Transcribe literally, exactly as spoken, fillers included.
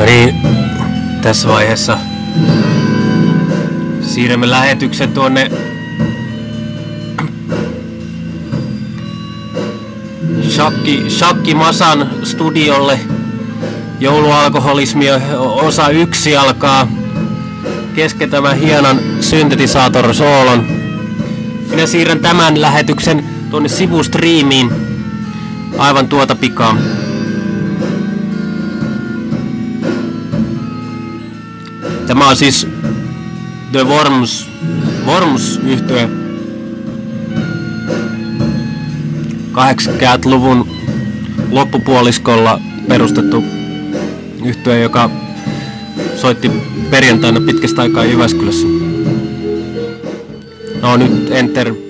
niin, tässä vaiheessa siirrämme lähetyksen tuonne Shakki, Shakki Masan studiolle. Joulualkoholismi osa yksi alkaa kesken tämän hienon syntetisaattor-soolon. Minä siirrän tämän lähetyksen tuonne sivustriimiin aivan tuota pikaa. Tämä on siis The Worms, Worms-yhtye. kahdeksankymmentäluvun loppupuoliskolla perustettu yhtye, joka soitti perjantaina pitkästä aikaa Jyväskylässä. No nyt enter.